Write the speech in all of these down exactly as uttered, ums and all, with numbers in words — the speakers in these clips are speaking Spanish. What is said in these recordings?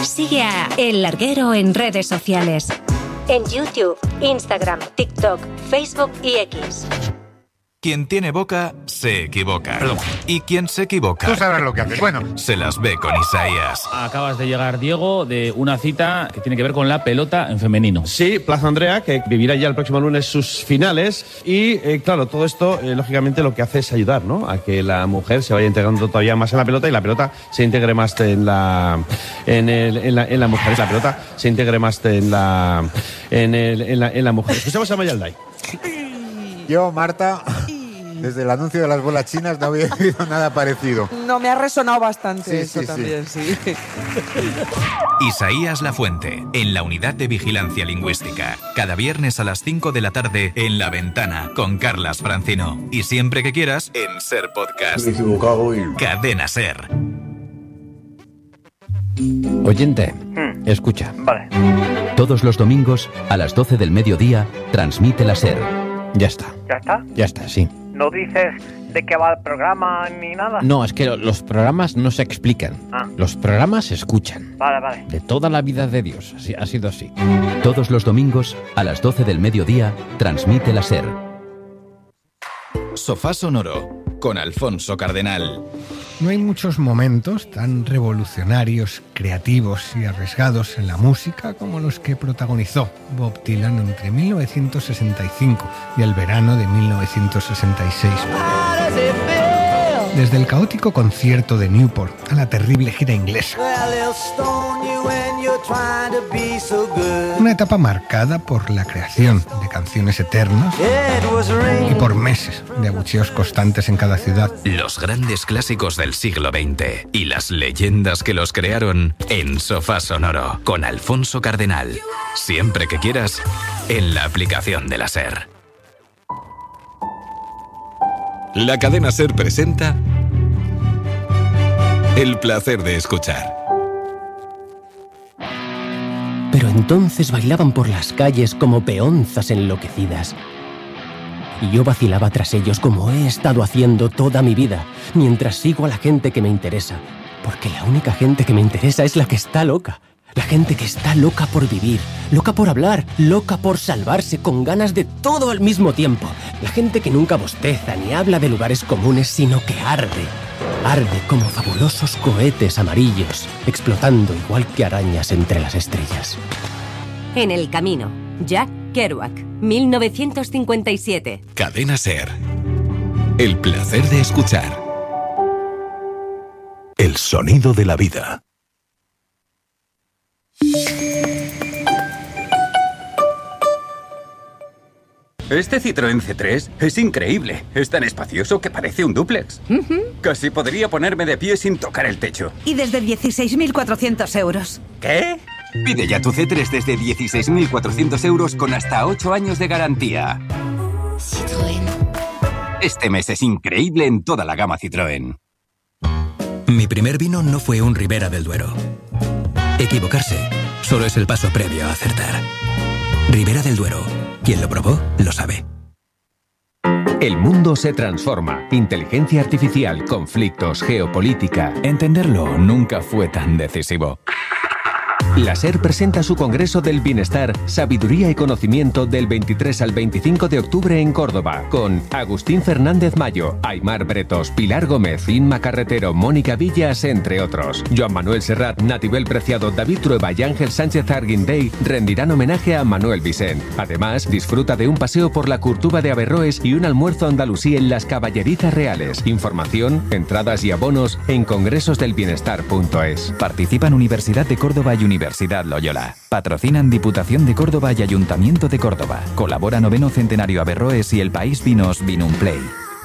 Sigue a El Larguero en redes sociales. En YouTube, Instagram, TikTok, Facebook y X. Quien tiene boca, se equivoca. Perdón. Y quien se equivoca... Tú sabrás lo que haces. Bueno. Se las ve con Isaías. Acabas de llegar, Diego, de una cita que tiene que ver con la pelota en femenino. Sí, Plaza Andrea, que vivirá ya el próximo lunes sus finales. Y, eh, claro, todo esto, eh, lógicamente, lo que hace es ayudar, ¿no?, a que la mujer se vaya integrando todavía más en la pelota y la pelota se integre más en la... En, el, en, la, en la mujer. La pelota se integre más en la... En, el, en, la, en la mujer. Escuchamos a Mayalday. Yo, Marta... Desde el anuncio de las bolas chinas no había oído nada parecido. No, me ha resonado bastante sí, eso sí, también, sí. sí. Isaías Lafuente, en la Unidad de Vigilancia Lingüística. Cada viernes a las cinco de la tarde en La Ventana, con Carlas Francino. Y siempre que quieras, en Ser Podcast. Me he equivocado y... Cadena Ser. Oyente, hmm. escucha. Vale. Todos los domingos, a las doce del mediodía, transmite la Ser. Ya está. ¿Ya está? Ya está, sí. ¿No dices de qué va el programa ni nada? No, es que los programas no se explican. Ah. Los programas se escuchan. Vale, vale. De toda la vida de Dios. Así, ha sido así. Todos los domingos, a las doce del mediodía, transmite la Ser. Sofá Sonoro, con Alfonso Cardenal. No hay muchos momentos tan revolucionarios, creativos y arriesgados en la música como los que protagonizó Bob Dylan entre mil novecientos sesenta y cinco y el verano de mil novecientos sesenta y seis. Desde el caótico concierto de Newport a la terrible gira inglesa. Una etapa marcada por la creación de canciones eternas y por meses de abucheos constantes en cada ciudad. Los grandes clásicos del siglo veinte y las leyendas que los crearon en Sofá Sonoro, con Alfonso Cardenal. Siempre que quieras, en la aplicación de la Ser. La cadena Ser presenta El placer de escuchar. Pero entonces bailaban por las calles como peonzas enloquecidas. Y yo vacilaba tras ellos como he estado haciendo toda mi vida, mientras sigo a la gente que me interesa. Porque la única gente que me interesa es la que está loca. La gente que está loca por vivir, loca por hablar, loca por salvarse, con ganas de todo al mismo tiempo. La gente que nunca bosteza ni habla de lugares comunes, sino que arde. Arde como fabulosos cohetes amarillos, explotando igual que arañas entre las estrellas. En el camino, Jack Kerouac, mil novecientos cincuenta y siete. Cadena Ser. El placer de escuchar. El sonido de la vida. Este Citroën C tres es increíble. Es tan espacioso que parece un dúplex. Uh-huh. Casi podría ponerme de pie sin tocar el techo. Y desde dieciséis mil cuatrocientos euros. ¿Qué? Pide ya tu C tres desde dieciséis mil cuatrocientos euros con hasta ocho años de garantía. Citroën. Este mes es increíble en toda la gama Citroën. Mi primer vino no fue un Ribera del Duero. Equivocarse solo es el paso previo a acertar. Ribera del Duero. Quien lo probó, lo sabe. El mundo se transforma. Inteligencia artificial, conflictos, geopolítica. Entenderlo nunca fue tan decisivo. La SER presenta su Congreso del Bienestar, Sabiduría y Conocimiento del veintitrés al veinticinco de octubre en Córdoba, con Agustín Fernández Mayo, Aymar Bretos, Pilar Gómez, Inma Carretero, Mónica Villas, entre otros. Joan Manuel Serrat, Natibel Preciado, David Trueba y Ángel Sánchez Arguindey rendirán homenaje a Manuel Vicent. Además, disfruta de un paseo por la Curtuba de Averroes y un almuerzo andalusí en las Caballerizas Reales. Información, entradas y abonos en congresosdelbienestar punto es. Participan Universidad de Córdoba y Universidad Loyola. Patrocinan Diputación de Córdoba y Ayuntamiento de Córdoba. Colabora Noveno Centenario Averroes y El País Vinos Vinumplay.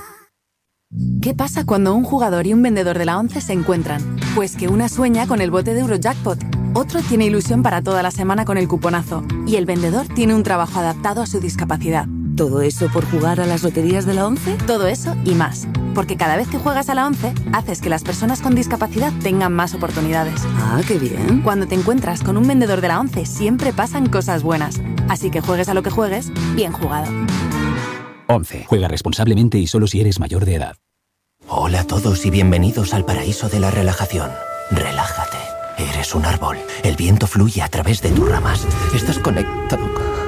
¿Qué pasa cuando un jugador y un vendedor de la ONCE se encuentran? Pues que una sueña con el bote de Eurojackpot, otro tiene ilusión para toda la semana con el cuponazo y el vendedor tiene un trabajo adaptado a su discapacidad. ¿Todo eso por jugar a las loterías de la ONCE? Todo eso y más. Porque cada vez que juegas a la ONCE, haces que las personas con discapacidad tengan más oportunidades. Ah, qué bien. Cuando te encuentras con un vendedor de la ONCE, siempre pasan cosas buenas. Así que juegues a lo que juegues, bien jugado. ONCE. Juega responsablemente y solo si eres mayor de edad. Hola a todos y bienvenidos al paraíso de la relajación. Relájate. Eres un árbol. El viento fluye a través de tus ramas. Estás conectado.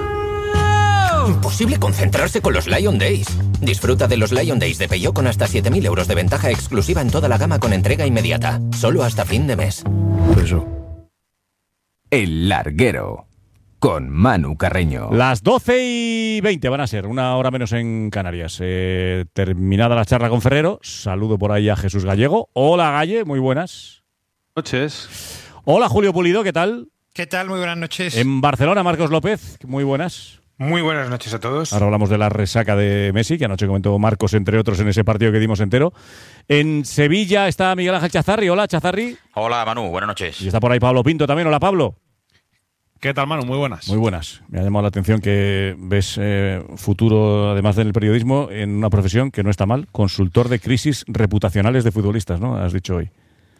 Imposible concentrarse con los Lion Days. Disfruta de los Lion Days de Peugeot con hasta siete mil euros de ventaja exclusiva en toda la gama con entrega inmediata. Solo hasta fin de mes. Eso. El Larguero, con Manu Carreño. Las doce y veinte van a ser, una hora menos en Canarias. Eh, terminada la charla con Ferrero, saludo por ahí a Jesús Gallego. Hola, Galle, muy buenas noches. Hola, Julio Pulido, ¿qué tal? ¿Qué tal? Muy buenas noches. En Barcelona, Marcos López, muy buenas. Muy buenas noches a todos. Ahora hablamos de la resaca de Messi, que anoche comentó Marcos, entre otros, en ese partido que dimos entero. En Sevilla está Miguel Ángel Chazarri. Hola, Chazarri. Hola, Manu. Buenas noches. Y está por ahí Pablo Pinto también. Hola, Pablo. ¿Qué tal, Manu? Muy buenas. Muy buenas. Me ha llamado la atención que ves eh, futuro, además del periodismo, en una profesión que no está mal. Consultor de crisis reputacionales de futbolistas, ¿no? Has dicho hoy.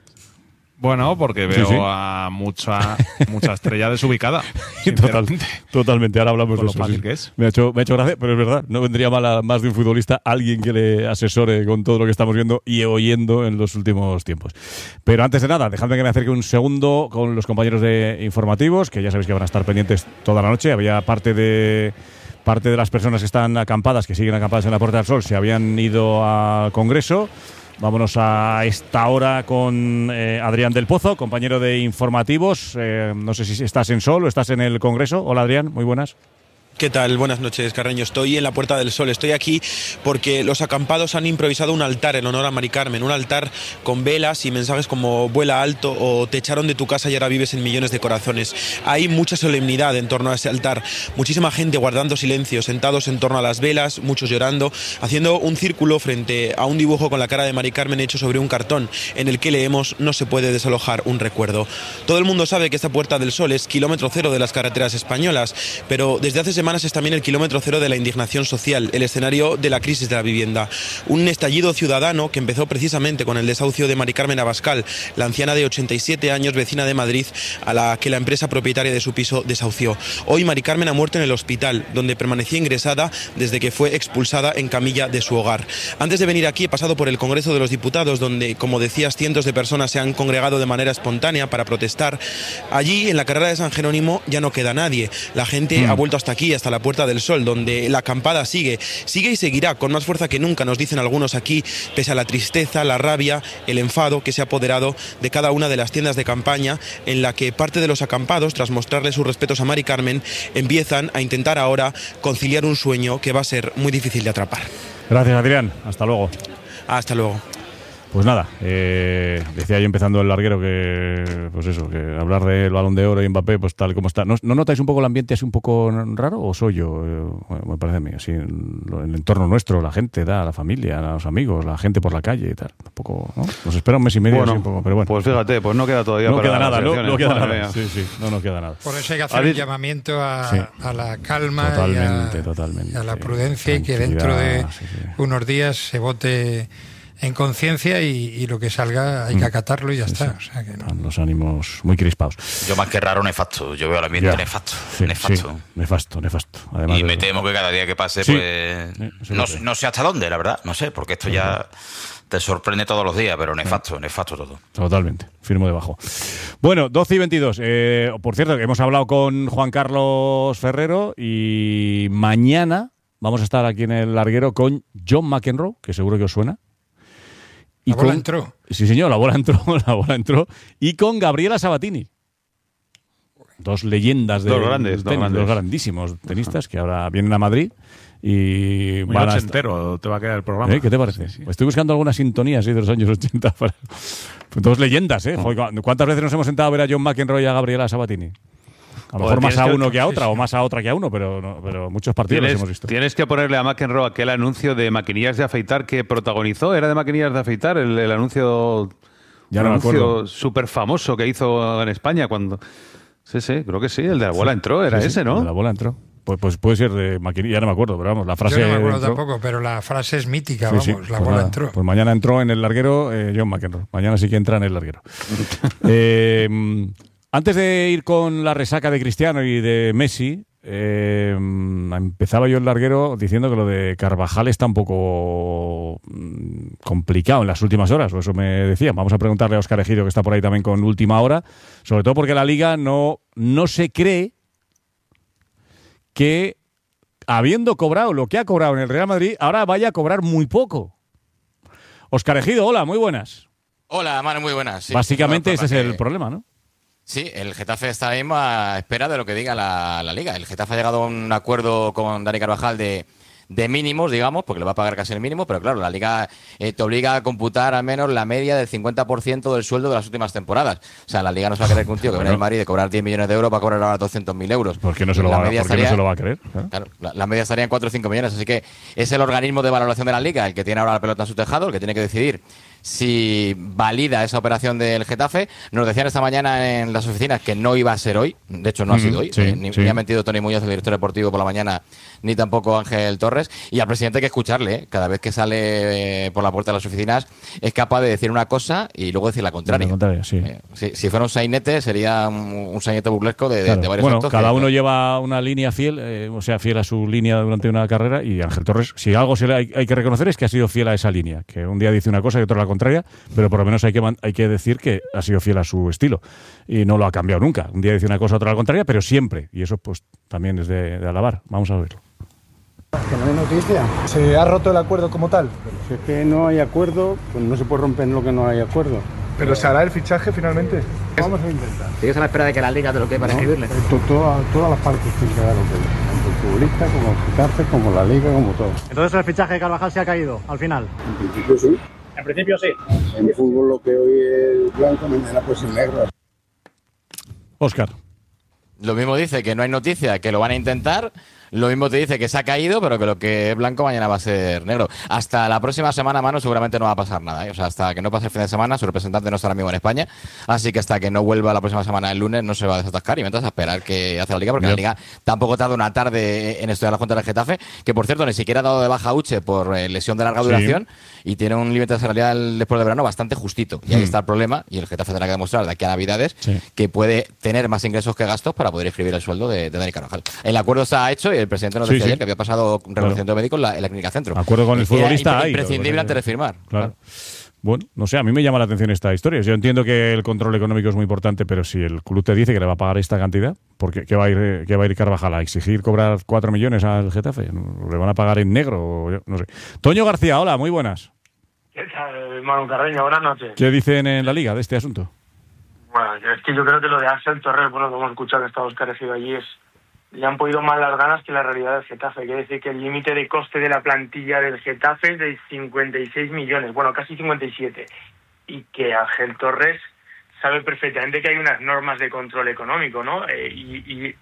Bueno, porque veo sí, sí. a mucha mucha estrella desubicada. Total, totalmente. Ahora hablamos Por de lo eso. fácil Sí. que es. Me ha, hecho, me ha hecho gracia, pero es verdad. No vendría mal a más de un futbolista alguien que le asesore con todo lo que estamos viendo y oyendo en los últimos tiempos. Pero antes de nada, dejadme que me acerque un segundo con los compañeros de informativos, que ya sabéis que van a estar pendientes toda la noche. Había parte de... Parte de las personas que están acampadas, que siguen acampadas en la Puerta del Sol, se habían ido al Congreso. Vámonos a esta hora con eh, Adrián del Pozo, compañero de informativos. Eh, no sé si estás en Sol o estás en el Congreso. Hola, Adrián, muy buenas. ¿Qué tal? Buenas noches, Carreño. Estoy en la Puerta del Sol. Estoy aquí porque los acampados han improvisado un altar en honor a Mari Carmen. Un altar con velas y mensajes como vuela alto o te echaron de tu casa y ahora vives en millones de corazones. Hay mucha solemnidad en torno a ese altar. Muchísima gente guardando silencio, sentados en torno a las velas, muchos llorando, haciendo un círculo frente a un dibujo con la cara de Mari Carmen hecho sobre un cartón en el que leemos: no se puede desalojar un recuerdo. Todo el mundo sabe que esta Puerta del Sol es kilómetro cero de las carreteras españolas, pero desde hace semanas es también el kilómetro cero de la indignación social, el escenario de la crisis de la vivienda. Un estallido ciudadano que empezó precisamente con el desahucio de Mari Carmen Abascal, la anciana de ochenta y siete años, vecina de Madrid, a la que la empresa propietaria de su piso desahució. Hoy Mari Carmen ha muerto en el hospital, donde permanecía ingresada desde que fue expulsada en camilla de su hogar. Antes de venir aquí he pasado por el Congreso de los Diputados, donde, como decías, cientos de personas se han congregado de manera espontánea para protestar. Allí, en la carrera de San Jerónimo, ya no queda nadie. La gente mm. ha vuelto hasta aquí, hasta la Puerta del Sol, donde la acampada sigue, sigue y seguirá con más fuerza que nunca, nos dicen algunos aquí, pese a la tristeza, la rabia, el enfado que se ha apoderado de cada una de las tiendas de campaña, en la que parte de los acampados, tras mostrarle sus respetos a Mari Carmen, empiezan a intentar ahora conciliar un sueño que va a ser muy difícil de atrapar. Gracias, Adrián. Hasta luego. Hasta luego. Pues nada, eh, decía yo empezando el larguero que, pues eso, que hablar del Balón de Oro y Mbappé, pues tal como está. ¿No, ¿no notáis un poco el ambiente así un poco raro o soy yo? Eh, bueno, me parece a mí, así en, en el entorno nuestro, la gente, da, la familia, los amigos, la gente por la calle y tal. Un poco, ¿no? Nos espera un mes y medio bueno, así un poco, pero bueno. Pues fíjate, pues no queda todavía no para queda las nada, no, no queda Madre nada. mía. Sí, sí, no nos queda nada. Por eso hay que hacer un llamamiento a, sí. a la calma totalmente, y, a, totalmente, y a la prudencia y que dentro de sí, sí. unos días se vote en conciencia y, y lo que salga hay que acatarlo y ya sí, está. Sí. O sea que no. Están los ánimos muy crispados. Yo más que raro, nefasto. Yo veo el ambiente ya. nefasto. Sí, nefasto. Sí. nefasto. Nefasto, Además y de... me temo que cada día que pase, sí. pues... Sí, no, no sé hasta dónde, la verdad. No sé, porque esto ya te sorprende todos los días, pero nefasto, sí. nefasto todo. Totalmente. Firmo debajo. Bueno, doce y veintidós. Eh, por cierto, hemos hablado con Juan Carlos Ferrero y mañana vamos a estar aquí en el larguero con John McEnroe, que seguro que os suena. Y la bola con, entró. Sí, señor, la bola entró, la bola entró. Y con Gabriela Sabatini. Dos leyendas de dos grandes, tenis, dos grandes. dos grandísimos tenistas que ahora vienen a Madrid y muy van a entero te va a quedar el programa. ¿Eh? ¿Qué te parece? Sí, sí. Estoy buscando alguna sintonía así de los años ochenta. Para... Dos leyendas, ¿eh? Oh. ¿Cuántas veces nos hemos sentado a ver a John McEnroe y a Gabriela Sabatini? A lo mejor más a uno que, que a otra, sí, sí. o más a otra que a uno, pero, no, pero muchos partidos los hemos visto. Tienes que ponerle a McEnroe aquel anuncio de maquinillas de afeitar que protagonizó. ¿Era de maquinillas de afeitar? El, el anuncio, ya no anuncio súper famoso que hizo en España cuando... Sí, sí, creo que sí. El de la bola sí, entró, era sí, ese, sí, ¿no? El de la bola entró. Pues, pues puede ser de maquinilla, ya no me acuerdo, pero vamos, la frase... Yo no me acuerdo entró. tampoco, pero la frase es mítica, sí, vamos, sí, la pues bola nada, entró. Pues mañana entró en el larguero eh, John McEnroe. Mañana sí que entra en el larguero. eh... Antes de ir con la resaca de Cristiano y de Messi, eh, empezaba yo el larguero diciendo que lo de Carvajal está un poco mm, complicado en las últimas horas, o eso me decían. Vamos a preguntarle a Óscar Ejido, que está por ahí también con Última Hora, sobre todo porque la Liga no, no se cree que, habiendo cobrado lo que ha cobrado en el Real Madrid, ahora vaya a cobrar muy poco. Óscar Ejido, hola, muy buenas. Hola, Manu, muy buenas. Sí, Básicamente ese es que... el problema, ¿no? Sí, el Getafe está ahora mismo a espera de lo que diga la, la Liga. El Getafe ha llegado a un acuerdo con Dani Carvajal de, de mínimos, digamos, porque le va a pagar casi el mínimo, pero claro, la Liga eh, te obliga a computar al menos la media del cincuenta por ciento del sueldo de las últimas temporadas. O sea, la Liga no se va a creer que un tío que viene del Madrid de cobrar diez millones de euros va a cobrar ahora doscientos mil euros. ¿Por qué no se lo, va, ¿por qué estaría, no se lo va a creer? Claro, claro la, la media estaría en cuatro o cinco millones, así que es el organismo de valoración de la Liga el que tiene ahora la pelota en su tejado, el que tiene que decidir si valida esa operación del Getafe. Nos decían esta mañana en las oficinas que no iba a ser hoy, de hecho no ha sido hoy, sí, eh, ni, sí. ni ha mentido Tony Muñoz, el director deportivo, por la mañana, ni tampoco Ángel Torres, y al presidente hay que escucharle, ¿eh? Cada vez que sale eh, por la puerta de las oficinas es capaz de decir una cosa y luego decir la contraria. La contraria, sí. Eh, si, si fuera un sainete sería un, un sainete burlesco de, Claro. de, de varios Bueno, actos cada que, uno lleva una línea fiel, eh, o sea, fiel a su línea durante una carrera, y Ángel Torres, si algo se le hay, hay que reconocer es que ha sido fiel a esa línea, que un día dice una cosa y otro la contraria, pero por lo menos hay que, man- hay que decir que ha sido fiel a su estilo y no lo ha cambiado nunca. Un día dice una cosa, otra la contraria, pero siempre, y eso pues también es de, de alabar. Vamos a verlo. Que no hay noticia. ¿Se ha roto el acuerdo como tal? Pero si es que no hay acuerdo, pues no se puede romper en lo que no hay acuerdo. ¿Pero se hará el fichaje finalmente? Vamos a intentar. ¿Sigues a la espera de que la Liga te lo quede para No, escribirle? to- toda- todas las partes tienen que dar lo que hay. Tanto el futbolista como el Getafe, como la Liga, como todo. Entonces el fichaje de Carvajal se ha caído, al final. En principio sí. En principio sí. En el fútbol lo que hoy es blanco, mañana puede ser negro. Óscar. Lo mismo dice que no hay noticia, que lo van a intentar. Lo mismo te dice que se ha caído, pero que lo que es blanco mañana va a ser negro. Hasta la próxima semana, Manu, seguramente no va a pasar nada, ¿eh? O sea, hasta que no pase el fin de semana, su representante no estará mismo en España. Así que hasta que no vuelva la próxima semana el lunes no se va a desatascar. Y mientras a esperar que hace la Liga, porque Bien. la Liga tampoco tarda una tarde en estudiar la Junta del Getafe, que por cierto ni siquiera ha dado de baja a Uche por eh, lesión de larga Sí. duración y tiene un límite salarial después de verano bastante justito. Y ahí Mm. está el problema, y el Getafe tendrá que demostrar de aquí a Navidades Sí. que puede tener más ingresos que gastos para poder inscribir el sueldo de, de Dani Carvajal. El acuerdo está hecho y el presidente nos Sí, decía sí. ayer que había pasado un reconocimiento médico en la, en la clínica centro. Acuerdo con el Y que era futbolista impre- hay, imprescindible pero- antes de firmar. Claro. Bueno, no sé, a mí me llama la atención esta historia. Yo entiendo que el control económico es muy importante, pero si el club te dice que le va a pagar esta cantidad, ¿por qué, qué va a ir, qué va a ir Carvajal? ¿A exigir cobrar cuatro millones al Getafe? ¿Le van a pagar en negro? O yo- no sé. Toño García, hola, muy buenas. ¿Qué tal, Manu Carreño? Buenas noches. ¿Qué dicen en la Liga de este asunto? Bueno, yo- es que yo creo que lo de Ángel Torres, bueno, lo hemos escuchado que está Óscar Ejido allí, es le han podido más las ganas que la realidad del Getafe. Quiere decir que el límite de coste de la plantilla del Getafe es de cincuenta y seis millones, bueno, casi cincuenta y siete. Y que Ángel Torres sabe perfectamente que hay unas normas de control económico, ¿no? Eh, y, y,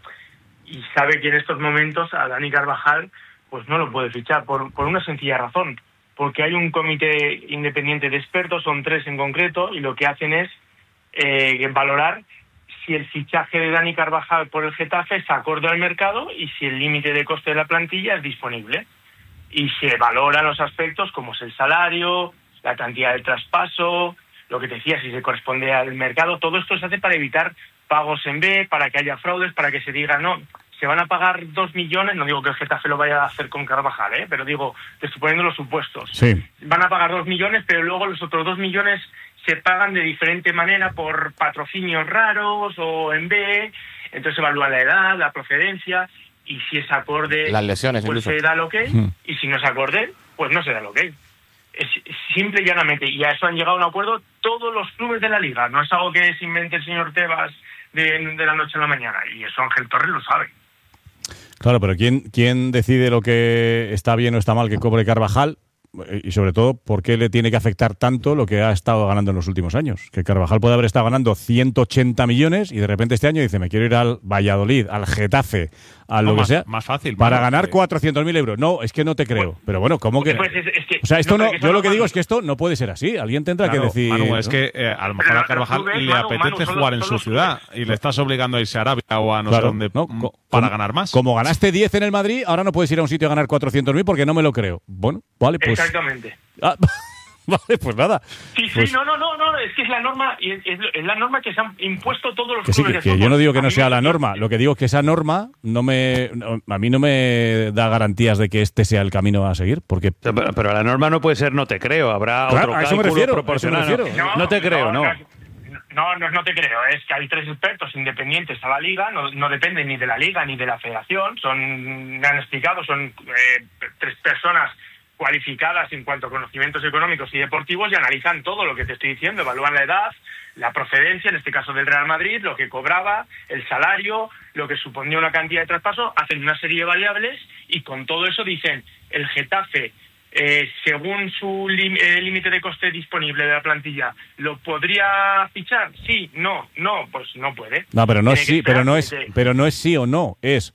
y sabe que en estos momentos a Dani Carvajal pues no lo puede fichar por, por una sencilla razón. Porque hay un comité independiente de expertos, son tres en concreto, y lo que hacen es eh, valorar si el fichaje de Dani Carvajal por el Getafe es acorde al mercado y si el límite de coste de la plantilla es disponible. Y se valoran los aspectos como es el salario, la cantidad de traspaso, lo que te decía, si se corresponde al mercado. Todo esto se hace para evitar pagos en B, para que haya fraudes, para que se diga, no, se van a pagar dos millones, no digo que el Getafe lo vaya a hacer con Carvajal, ¿eh? Pero digo, te estoy poniendo los supuestos. Sí. Van a pagar dos millones, pero luego los otros dos millones se pagan de diferente manera por patrocinios raros o en B, entonces se evalúa la edad, la procedencia, y si es acorde, Las lesiones, pues incluso. se da lo que Mm. y si no es acorde, pues no se da lo que es simple y llanamente, y a eso han llegado a un acuerdo todos los clubes de la Liga, no es algo que se invente el señor Tebas de, de la noche a la mañana, y eso Ángel Torres lo sabe. Claro, pero ¿quién, quién decide lo que está bien o está mal que cobre Carvajal? Y sobre todo, ¿por qué le tiene que afectar tanto lo que ha estado ganando en los últimos años? Que Carvajal puede haber estado ganando ciento ochenta millones y de repente este año dice, me quiero ir al Valladolid, al Getafe, a lo No, que más- sea, más fácil, para Manu, ganar porque- cuatrocientos mil euros. No, es que no te creo. Pero bueno, ¿cómo que...? Pues es- es que- O sea, esto no, no, pero que yo eso lo que no- digo es que esto no puede ser así. Alguien tendrá Claro, que decir... Manu, es ¿no? que eh, a lo mejor Pero a Carvajal los clubes, le Manu, apetece Manu, son jugar los- en son su los ciudad y le estás obligando a irse a Arabia o a no Claro, sé dónde ¿no? mm, Co- para como- ganar más. Como ganaste diez en el Madrid, ahora no puedes ir a un sitio a ganar cuatrocientos mil porque no me lo creo. Bueno, vale, pues... Exactamente. Ah, Vale, pues nada. Sí, sí, Pues- no, no, no, no, es que es la norma, y es, es- es la norma que se han impuesto todos los Que sí, clubes que, de que yo no fútbol. digo que A no mí sea me- la norma, lo que digo es que esa norma no me, no- a mí no me da garantías de que este sea el camino a seguir, porque... Pero, pero la norma no puede ser no te creo, habrá Claro, otro a eso me cálculo refiero, a eso me proporcional. ¿no? refiero. No, no te creo, no. No, no, no te creo. Es que hay tres expertos independientes a la liga, no, no dependen ni de la liga ni de la federación. Son, me han explicado, son eh, tres personas cualificadas en cuanto a conocimientos económicos y deportivos y analizan todo lo que te estoy diciendo. Evalúan la edad, la procedencia, en este caso del Real Madrid, lo que cobraba, el salario, lo que suponía una cantidad de traspaso. Hacen una serie de variables y con todo eso dicen el Getafe, Eh, según su lim- eh, límite de coste disponible de la plantilla, ¿lo podría fichar? Sí, no, no, pues no puede. No, pero no es Tiene que sí, pero esperar no que es, se- pero no es sí o no, es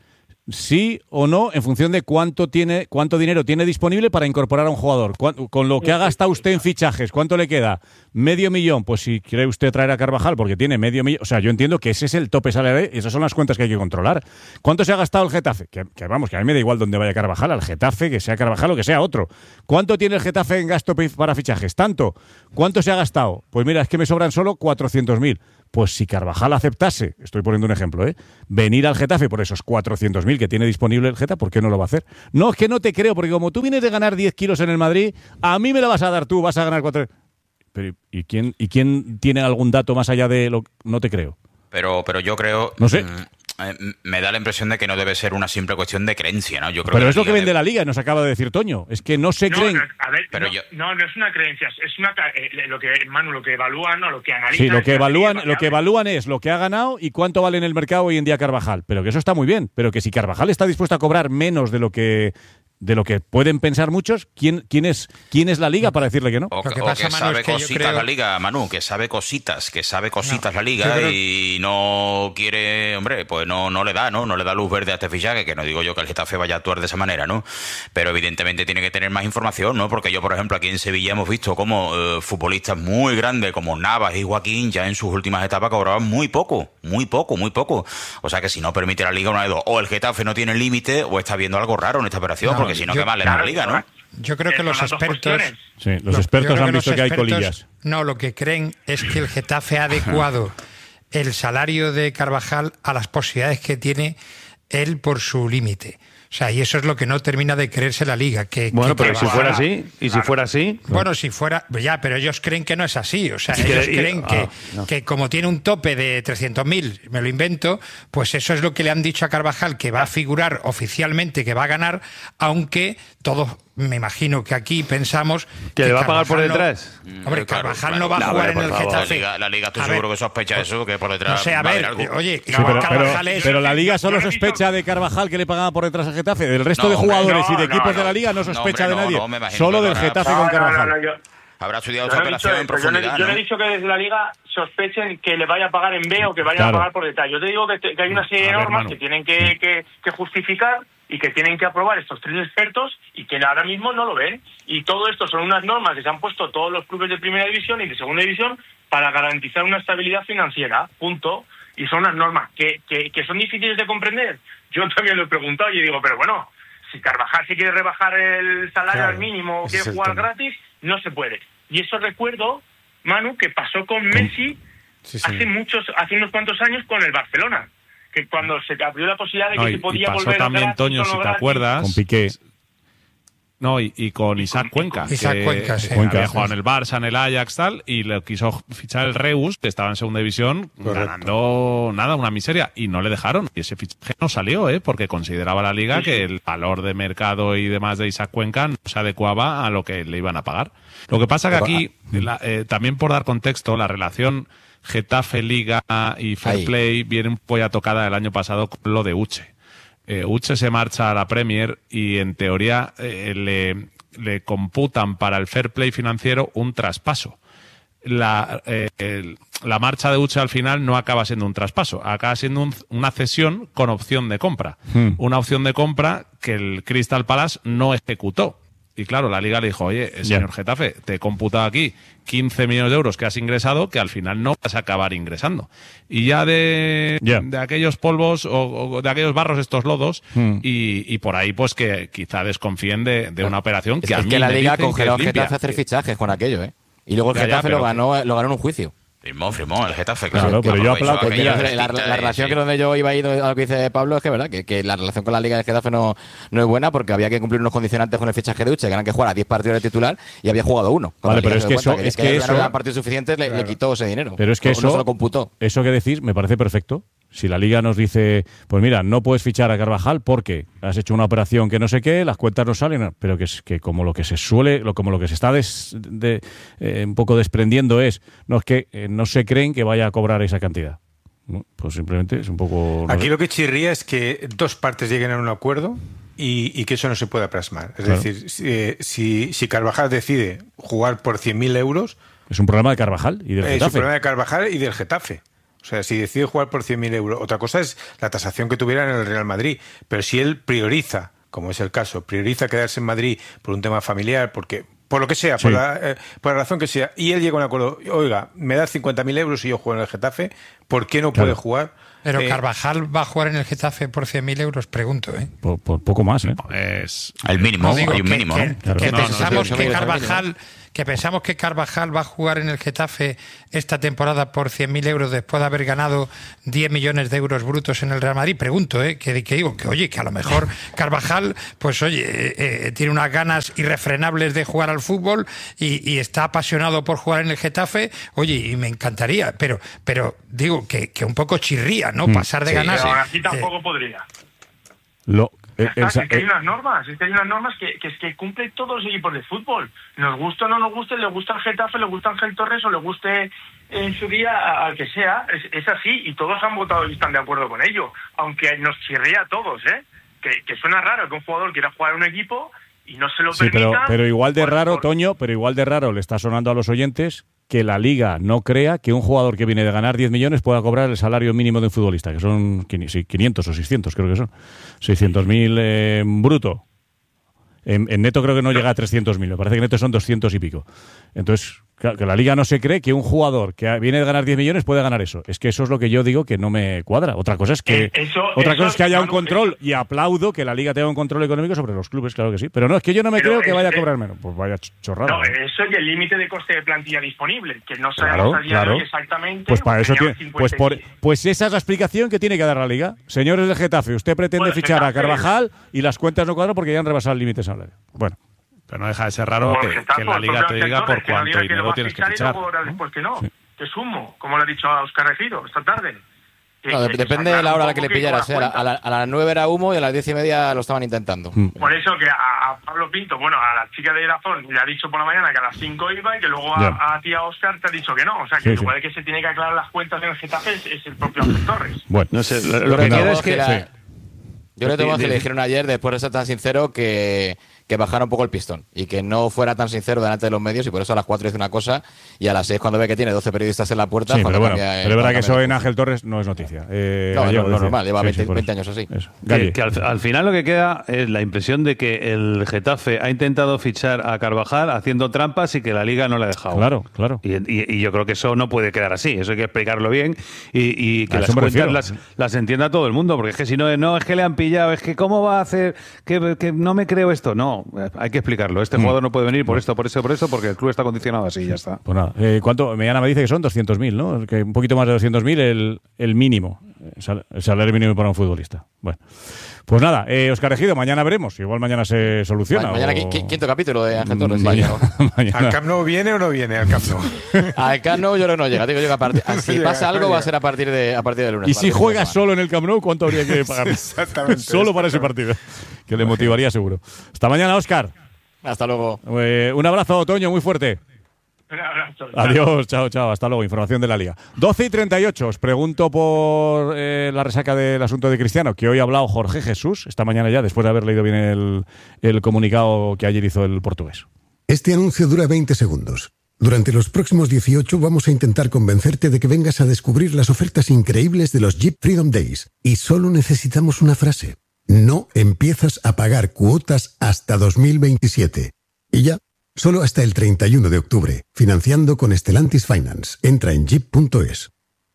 sí o no en función de cuánto tiene, cuánto dinero tiene disponible para incorporar a un jugador. Cuán- Con lo que ha gastado usted en fichajes, ¿cuánto le queda? Medio millón. Pues si quiere usted traer a Carvajal porque tiene medio millón, o sea, yo entiendo que ese es el tope salarial y esas son las cuentas que hay que controlar. ¿Cuánto se ha gastado el Getafe? Que, que vamos, que a mí me da igual dónde vaya Carvajal, al Getafe, que sea Carvajal o que sea otro. ¿Cuánto tiene el Getafe en gasto pi- para fichajes? Tanto. ¿Cuánto se ha gastado? Pues mira, es que me sobran solo cuatrocientos mil. Pues si Carvajal aceptase, estoy poniendo un ejemplo, ¿eh? venir al Getafe por esos cuatrocientos mil que tiene disponible el Getafe, ¿por qué no lo va a hacer? No, es que no te creo, porque como tú vienes de ganar diez kilos en el Madrid, a mí me la vas a dar tú, vas a ganar cuatro... Pero, ¿y quién, ¿y quién tiene algún dato más allá de lo que no te creo? Pero, pero yo creo... No sé. mm, eh, me da la impresión de que no debe ser una simple cuestión de creencia, ¿no? Yo creo Pero que es lo la que Liga vende la Liga, nos acaba de decir Toño. Es que no se No, creen... no, a ver, Pero no, yo- no, no es una creencia, es una ca- eh, lo que Manu, lo que evalúan o lo que analizan. Sí, lo es que una evalúan, serie de lo que variables. evalúan es lo que ha ganado y cuánto vale en el mercado hoy en día Carvajal. Pero que eso está muy bien. Pero que si Carvajal está dispuesto a cobrar menos de lo que de lo que pueden pensar muchos, ¿quién, quién es quién es la Liga para decirle que no? O, Lo que o pasa, que Manu, sabe es que yo cositas creo- la Liga, Manu, que sabe cositas, que sabe cositas No, la Liga yo creo- y no quiere, hombre, pues no, no le da, ¿no? No le da luz verde a este fichaje, que no digo yo que el Getafe vaya a actuar de esa manera, ¿no? Pero evidentemente tiene que tener más información, ¿no? Porque yo, por ejemplo, aquí en Sevilla hemos visto como eh, futbolistas muy grandes como Navas y Joaquín ya en sus últimas etapas cobraban muy poco, muy poco, muy poco. O sea que si no permite la Liga una de dos, o el Getafe no tiene límite o está viendo algo raro en esta operación, No, porque si no, yo- qué mal le da la Liga, ¿no? Yo creo que Son los las dos expertos... cuestiones. Sí, los Lo- expertos yo creo han los visto que hay expertos, colillas. No, lo que creen es que el Getafe ha adecuado el salario de Carvajal a las posibilidades que tiene él por su límite. O sea, y eso es lo que no termina de creerse la Liga. Que, Bueno, que pero si Carvajal- fuera así, y si fuera así, Bueno, si fuera, ya, pero ellos creen que no es así. O sea, Sí, ellos que- creen ah, que, no. que como tiene un tope de trescientos mil, me lo invento, pues eso es lo que le han dicho a Carvajal, que va a figurar oficialmente, que va a ganar, aunque todos, me imagino que aquí pensamos... ¿Que le va a pagar por Carvajal no- detrás? Hombre, Claro, Carvajal claro. no va a No, jugar pero en el por favor, La Getafe. Liga, la Liga estoy A seguro ver, que sospecha eso, que por detrás no sé, a va ver, haber algo. oye, Sí, pero, Carvajal pero- es... pero la Liga solo yo no he visto- sospecha de Carvajal que le pagaba por detrás al Getafe. Del resto No, de hombre, jugadores no, y de no, equipos no. de la Liga no No, sospecha hombre, de no, nadie. no, me imagino Solo que del no, Getafe No, con no, no, Carvajal. no, yo, Habrá estudiado yo esta no he dicho operación en eso, yo no he- profundidad, yo no he ¿no? dicho que desde la Liga sospechen que le vaya a pagar en B o que vaya Claro. a pagar por detrás. Yo te digo que, te- que hay una serie de A ver, normas Manu. que tienen que, que, que justificar y que tienen que aprobar estos tres expertos y que ahora mismo no lo ven. Y todo esto son unas normas que se han puesto todos los clubes de primera división y de segunda división para garantizar una estabilidad financiera, punto. Y son unas normas que, que, que son difíciles de comprender. Yo también lo he preguntado y digo, pero bueno, si Carvajal se quiere rebajar el salario Claro, al mínimo o ese quiere es el jugar tema. gratis, no se puede. Y eso recuerdo, Manu, que pasó con Messi Sí, sí. hace muchos, hace unos cuantos años con el Barcelona, que cuando se abrió la posibilidad de que No, y, se y podía pasó volver también, gratis, Toño, solo si te gratis. acuerdas. Con Piqué. No, y, y con Isaac Cuenca. Isaac que Cuenca, sí. Había Cuenca, jugado sí. en el Barça, en el Ajax, tal, y le quiso fichar el Reus, que estaba en segunda división, ganando nada, una miseria, y no le dejaron. Y ese fichaje no salió, ¿eh? Porque consideraba la Liga que el valor de mercado y demás de Isaac Cuenca no se adecuaba a lo que le iban a pagar. Lo que pasa que aquí, la- eh, también por dar contexto, la relación Getafe-Liga y Fair Ahí. Play viene un poco ya tocada el año pasado con lo de Uche. Eh, Uche se marcha a la Premier y en teoría eh, le, le computan para el fair play financiero un traspaso. La, eh, el- la marcha de Uche al final no acaba siendo un traspaso, acaba siendo un- una cesión con opción de compra. Hmm. Una opción de compra que el Crystal Palace no ejecutó. Y claro, la Liga le dijo, oye, señor Getafe, te he computado aquí quince millones de euros que has ingresado que al final no vas a acabar ingresando. Y ya de, yeah. de aquellos polvos o, o de aquellos barros, estos lodos, mm. y, y por ahí pues que quizá desconfíen de, de una operación que es a mí que la me Liga dicen congeló que a es Getafe a hacer fichajes con aquello, ¿eh? Y luego el ya, Getafe ya, lo ganó lo ganó en un juicio. Firmó, firmó el Getafe, claro. Claro, pero yo aplaudo. La, la, la relación sí. que donde yo iba a ir a lo que dice Pablo es que verdad que, que la relación con la Liga de Getafe no, no es buena porque había que cumplir unos condicionantes con el fichaje de Uche, que eran que jugara diez partidos de titular y había jugado uno. Vale, pero es que eso, que es que eso, no partidos suficientes le, claro. le quitó ese dinero. Pero es que no, eso, no se lo computó. Eso que decís me parece perfecto. Si la Liga nos dice, pues mira, no puedes fichar a Carvajal porque has hecho una operación que no sé qué, las cuentas no salen, pero que es que como lo que se suele, lo, como lo que se está des, de, eh, un poco desprendiendo es, no es que eh, no se creen que vaya a cobrar esa cantidad. ¿No? Pues simplemente es un poco... No Aquí sé. lo que chirría es que dos partes lleguen a un acuerdo y, y que eso no se pueda plasmar. Es claro. decir, si, si, si Carvajal decide jugar por cien mil euros... Es un problema de Carvajal y del eh, Getafe. Es un problema de Carvajal y del Getafe. O sea, si decide jugar por cien mil euros, otra cosa es la tasación que tuviera en el Real Madrid. Pero si él prioriza, como es el caso, prioriza quedarse en Madrid por un tema familiar, porque por lo que sea, sí. por, la, eh, por la razón que sea, y él llega a un acuerdo, oiga, me da cincuenta mil euros y yo juego en el Getafe, ¿por qué no claro. puede jugar? Pero eh, Carvajal va a jugar en el Getafe por cien mil euros, pregunto, ¿eh? Por, por poco más, ¿eh? Es el mínimo, no, digo, hay un que, mínimo. Que, ¿no? que, que no, pensamos no, no, que no, Carvajal... que pensamos que Carvajal va a jugar en el Getafe esta temporada por cien mil euros después de haber ganado diez millones de euros brutos en el Real Madrid. Pregunto, ¿eh? Que, que digo, que oye, que a lo mejor Carvajal, pues oye, eh, eh, tiene unas ganas irrefrenables de jugar al fútbol y, y está apasionado por jugar en el Getafe, oye, y me encantaría, pero pero digo que, que un poco chirría, ¿no? Mm. Pasar de sí, ganar... Sí. Pero aquí tampoco eh, podría. Lo... Eh, está, es que hay unas normas, es que hay unas normas que, que, que cumplen todos los equipos de fútbol. Nos guste o no nos guste, le gusta el Getafe, le gusta Ángel Torres o le guste en su día al que sea. Es, es así y todos han votado y están de acuerdo con ello. Aunque nos chirría a todos, ¿eh? Que, que suena raro que un jugador quiera jugar en un equipo y no se lo sí, permita. Pero, pero igual de por, raro, por... Toño, pero igual de raro le está sonando a los oyentes que la Liga no crea que un jugador que viene de ganar diez millones pueda cobrar el salario mínimo de un futbolista, que son quinientos o seiscientos, creo que son. seiscientos mil eh, bruto. En, en neto creo que no llega a trescientos mil, me parece que neto son doscientos y pico. Entonces, claro, que la Liga no se cree que un jugador que viene de ganar diez millones puede ganar eso. Es que eso es lo que yo digo que no me cuadra. Otra cosa es que, eh, eso, otra eso, cosa es que haya no, un control y aplaudo que la Liga tenga un control económico sobre los clubes, claro que sí. Pero no, es que yo no me creo que vaya a cobrar menos. Pues vaya chorrada. No, eso y el límite de coste de plantilla disponible, que no claro, sabemos a día claro. de hoy exactamente. Pues para eso tiene, cincuenta pues, por, pues esa es la explicación que tiene que dar la Liga. Señores del Getafe, usted pretende bueno, fichar Getafe, a Carvajal y las cuentas no cuadran porque ya han rebasado el límite salario. Bueno. Pero no deja de ser raro que, Getafe, que la Liga te diga por cuánto dinero que tienes que fichar. fichar. Y luego, ¿no? después que no, sí. que sumo, como le ha dicho a Óscar Regido esta tarde. Que, no, que depende de la hora a la que le pillaras. ¿eh? A, la, a las nueve era humo y a las diez y media lo estaban intentando. Mm. Por eso que a, a Pablo Pinto, bueno, a la chica de Dazón le ha dicho por la mañana que a las cinco iba y que luego a, a ti, a Óscar, te ha dicho que no. O sea, que sí, igual sí. que se tiene que aclarar las cuentas en el Getafe es, es el propio Ángel Torres. Bueno, no sé, lo, lo, lo que que quiero es que... que... La... Sí. Yo le tengo que le dijeron ayer, después de ser tan sincero, que, que bajara un poco el pistón y que no fuera tan sincero delante de los medios y por eso a las cuatro dice una cosa y a las seis cuando ve que tiene doce periodistas en la puerta... Sí, pero bueno, cambia, pero es verdad que eso en Ángel Torres no es noticia. Eh, no, Gallego, no es normal, lleva sí, veinte, sí, veinte años así. Que, que al, al final lo que queda es la impresión de que el Getafe ha intentado fichar a Carvajal haciendo trampas y que la Liga no le ha dejado. Claro, claro. Y, y, y yo creo que eso no puede quedar así, eso hay que explicarlo bien y, y que a las cuentas las, las entienda todo el mundo, porque es que si no, no, es que le han pillado, es que cómo va a hacer, que, que no me creo esto. No, hay que explicarlo. Este mm. jugador no puede venir por esto, por eso, por eso, porque el club está condicionado así, ya está. Pues nada, eh, ¿cuánto? Meana me dice que son doscientos mil, ¿no? Que un poquito más de doscientos mil el, el mínimo, el salario mínimo para un futbolista. Bueno, pues nada, eh, Óscar Ejido, mañana veremos. Igual mañana se soluciona. Mañana o... quinto capítulo de Ángel Torres. Mañana, sí, mañana. ¿Al Camp Nou viene o no viene al Camp Nou? Al Camp Nou yo creo que no llega. Digo yo que a partir, si llega, pasa algo va a ser a partir de a partir del lunes. Y si juega solo en el Camp Nou, ¿cuánto habría que pagar? Exactamente. Solo para ese partido. Que le motivaría seguro. Hasta mañana, Óscar. Hasta luego. Eh, un abrazo, Toño, muy fuerte. Un abrazo. Adiós, chao, chao, hasta luego. Información de la Liga. doce y treinta y ocho. Os pregunto por eh, la resaca del asunto de Cristiano, que hoy ha hablado Jorge Jesús, esta mañana ya, después de haber leído bien el, el comunicado que ayer hizo el portugués. Este anuncio dura veinte segundos. Durante los próximos dieciocho vamos a intentar convencerte de que vengas a descubrir las ofertas increíbles de los Jeep Freedom Days. Y solo necesitamos una frase. No empiezas a pagar cuotas hasta dos mil veintisiete. Y ya, solo hasta el treinta y uno de octubre, financiando con Stellantis Finance. Entra en jeep punto es.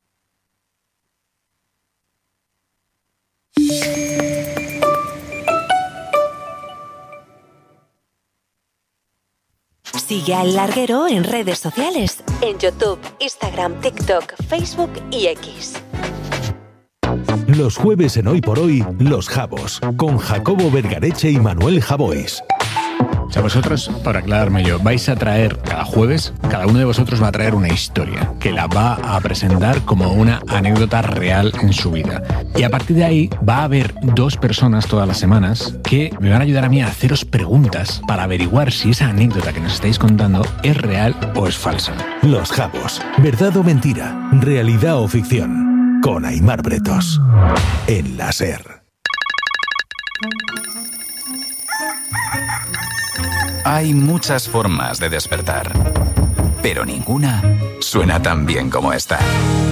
Sigue a El Larguero en redes sociales, en YouTube, Instagram, TikTok, Facebook y X. Los jueves en Hoy por Hoy, Los Jabos, con Jacobo Vergareche y Manuel Javois. O sea, vosotros, para aclararme yo, vais a traer cada jueves, cada uno de vosotros va a traer una historia que la va a presentar como una anécdota real en su vida. Y a partir de ahí va a haber dos personas todas las semanas que me van a ayudar a mí a haceros preguntas para averiguar si esa anécdota que nos estáis contando es real o es falsa. Los Jabos, verdad o mentira, realidad o ficción, con Aimar Bretos, en la SER. Hay muchas formas de despertar, pero ninguna suena tan bien como esta.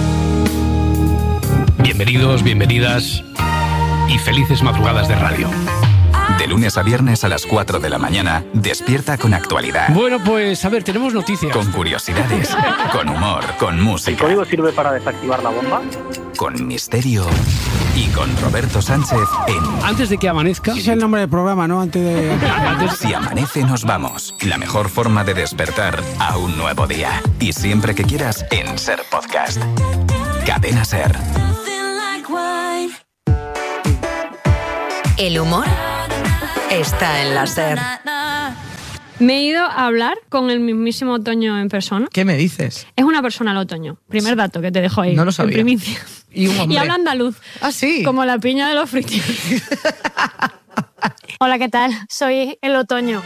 Bienvenidos, bienvenidas y felices madrugadas de radio. De lunes a viernes a las cuatro de la mañana, despierta con actualidad. Bueno, pues a ver, tenemos noticias. Con curiosidades, con humor, con música. ¿El código sirve para desactivar la bomba? Con misterio y con Roberto Sánchez en... Antes de que amanezca... Ese es el nombre del programa, ¿no? Antes de... Antes... Si amanece nos vamos. La mejor forma de despertar a un nuevo día. Y siempre que quieras en SER Podcast. Cadena SER. El humor está en la SER. Me he ido a hablar con el mismísimo Otoño en persona. ¿Qué me dices? Es una persona el Otoño. Primer dato que te dejo ahí. No lo sabía. En primicia. Y un hombre. Y habla andaluz. Ah, sí. Como la piña de los fritos. Hola, ¿qué tal? Soy el Otoño.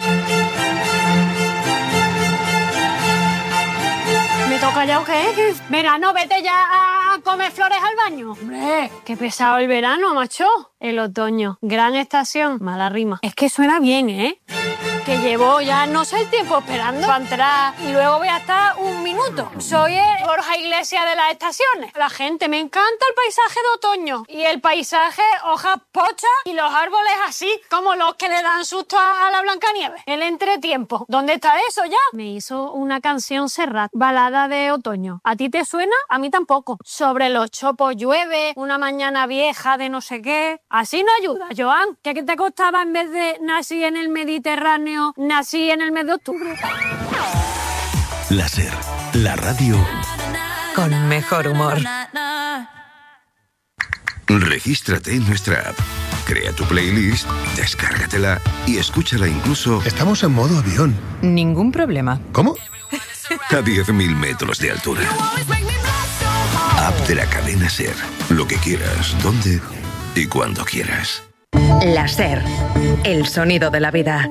¿Me toca ya o qué? Verano, vete ya a comer flores al baño. Hombre, qué pesado el verano, macho. El otoño, gran estación, mala rima. Es que suena bien, ¿eh? Que llevo ya no sé el tiempo esperando para entrar y luego voy a estar un minuto. Soy el Borja Iglesias de las estaciones. La gente, me encanta el paisaje de otoño. Y el paisaje, hojas pochas y los árboles así, como los que le dan susto a, a la Blancanieves. El entretiempo. ¿Dónde está eso ya? Me hizo una canción Serrat, balada de otoño. ¿A ti te suena? A mí tampoco. Sobre los chopos llueve, una mañana vieja de no sé qué. Así no ayuda, Joan. ¿Qué te costaba en vez de nací en el Mediterráneo? Nací en el mes de octubre. La SER, la radio con mejor humor. Regístrate en nuestra app, crea tu playlist, descárgatela y escúchala incluso... Estamos en modo avión. Ningún problema. ¿Cómo? A diez mil metros de altura. App de la cadena SER. Lo que quieras, donde y cuando quieras. La SER, el sonido de la vida.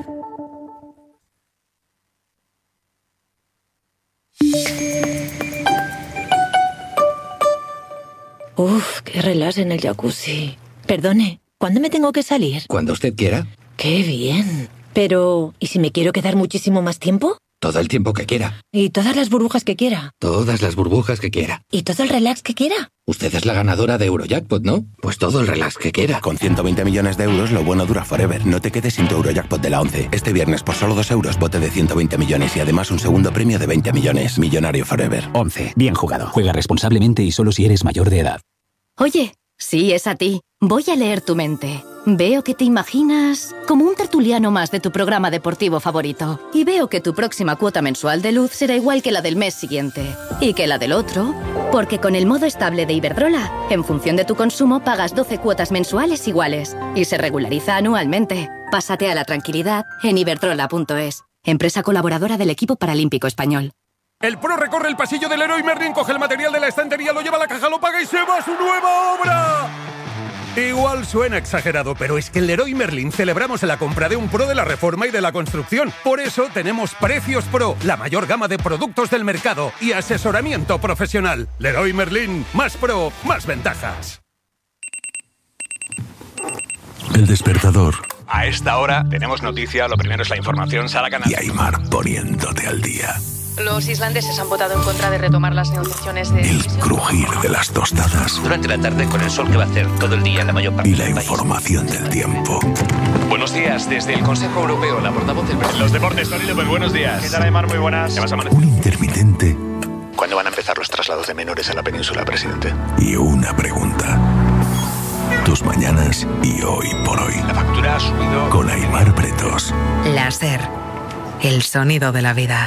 Uf, qué relax en el jacuzzi. Perdone, ¿cuándo me tengo que salir? Cuando usted quiera. Qué bien. Pero, ¿y si me quiero quedar muchísimo más tiempo? Todo el tiempo que quiera. ¿Y todas las burbujas que quiera? Todas las burbujas que quiera. ¿Y todo el relax que quiera? Usted es la ganadora de Eurojackpot, ¿no? Pues todo el relax que quiera. Con ciento veinte millones de euros, lo bueno dura forever. No te quedes sin tu Eurojackpot de la once. Este viernes, por solo dos euros, bote de ciento veinte millones y además un segundo premio de veinte millones. Millonario forever. once. Bien jugado. Juega responsablemente y solo si eres mayor de edad. Oye, sí, es a ti. Voy a leer tu mente. Veo que te imaginas como un tertuliano más de tu programa deportivo favorito. Y veo que tu próxima cuota mensual de luz será igual que la del mes siguiente. Y que la del otro. Porque con el modo estable de Iberdrola, en función de tu consumo, pagas doce cuotas mensuales iguales. Y se regulariza anualmente. Pásate a la tranquilidad en iberdrola punto es. Empresa colaboradora del equipo paralímpico español. El pro recorre el pasillo del Leroy Merlin, coge el material de la estantería, lo lleva a la caja, lo paga y se va a su nueva obra. Igual suena exagerado, pero es que en Leroy Merlin celebramos la compra de un pro de la reforma y de la construcción. Por eso tenemos Precios Pro, la mayor gama de productos del mercado y asesoramiento profesional. Leroy Merlin, más pro, más ventajas. El despertador. A esta hora tenemos noticia, lo primero es la información, Sara Canal. Y Aimar poniéndote al día. Los islandeses han votado en contra de retomar las negociaciones de... El crujir de las tostadas. Durante la tarde con el sol que va a hacer todo el día en la mayor parte y la del país. información del tiempo. Buenos días, desde el Consejo Europeo, la portavoz del presidente. Los deportes, Tony López, buenos días. ¿Qué tal, Aymar? Muy buenas. ¿Qué vas a amanecer? Un intermitente. ¿Cuándo van a empezar los traslados de menores a la península, presidente? Y una pregunta. Tus mañanas y hoy por hoy. La factura ha subido. Con Aymar Bretos. Láser. El sonido de la vida.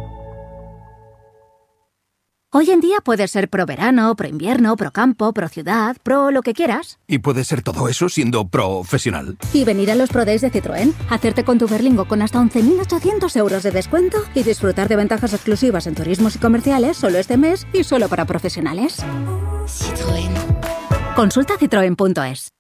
Hoy en día puedes ser pro verano, pro invierno, pro campo, pro ciudad, pro lo que quieras. Y puedes ser todo eso siendo profesional. Y venir a los Pro Days de Citroën, hacerte con tu Berlingo con hasta once mil ochocientos euros de descuento y disfrutar de ventajas exclusivas en turismos y comerciales solo este mes y solo para profesionales. Citroën. Consulta citroen punto es.